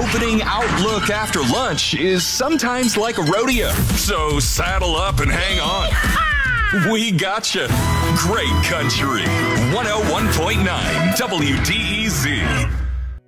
opening outlook after lunch is sometimes like a rodeo. So saddle up and hang on. We gotcha. Great country. 101.9 WDEZ.